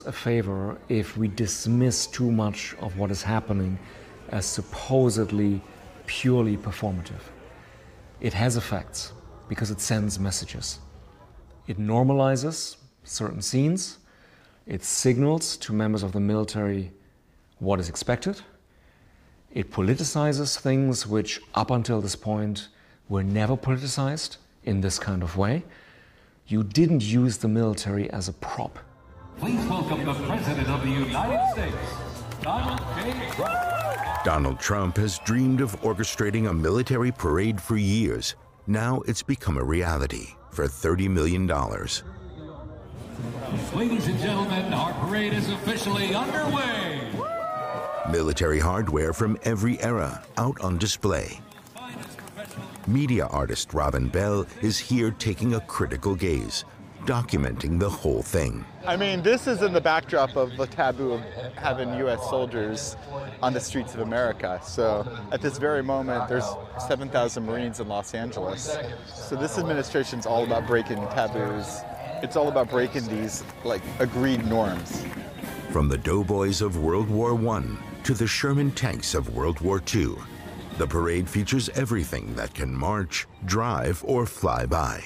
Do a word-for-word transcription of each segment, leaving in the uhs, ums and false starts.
A favor if we dismiss too much of what is happening as supposedly purely performative. It has effects because it sends messages. It normalizes certain scenes. It signals to members of the military what is expected. It politicizes things which up until this point were never politicized in this kind of way. You didn't use the military as a prop. Please welcome the President of the United States, Donald J. Trump. Donald Trump has dreamed of orchestrating a military parade for years. Now it's become a reality for thirty million dollars. Ladies and gentlemen, our parade is officially underway. Military hardware from every era out on display. Media artist Robin Bell is here taking a critical gaze, documenting the whole thing. I mean, this is in the backdrop of the taboo of having U S soldiers on the streets of America. So at this very moment, there's seven thousand Marines in Los Angeles. So this administration's all about breaking taboos. It's all about breaking these, like, agreed norms. From the doughboys of World War One to the Sherman tanks of World War Two, the parade features everything that can march, drive, or fly by.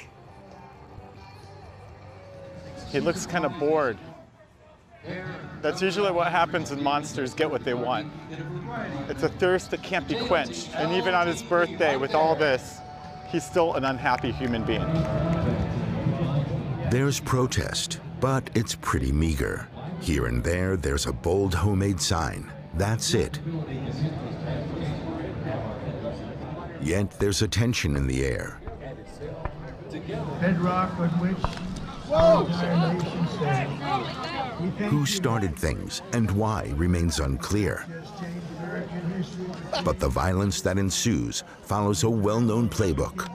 He looks kind of bored. That's usually what happens when monsters get what they want. It's a thirst that can't be quenched. And even on his birthday, with all this, he's still an unhappy human being. There's protest, but it's pretty meager. Here and there, there's a bold homemade sign. That's it. Yet there's a tension in the air. Bedrock on which our nation stands. Who started things and why remains unclear. But the violence that ensues follows a well-known playbook.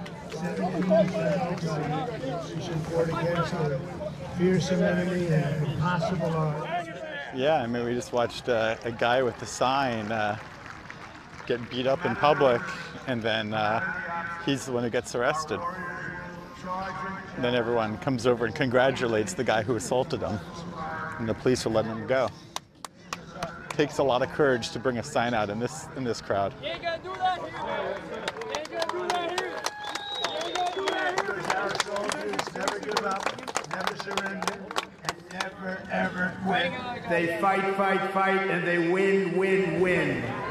Fearsome enemy and impossible odds. Yeah, I mean, we just watched uh, a guy with a sign uh, get beat up in public, and then uh, he's the one who gets arrested. And then everyone comes over and congratulates the guy who assaulted him, and the police are letting him go. It takes a lot of courage to bring a sign out in this in this crowd. You ain't gonna do that here. You ain't gonna do that here. You ain't gonna do that here. Our soldiers never give up, never surrender, and never ever quit. They fight, fight, fight, and they win, win, win.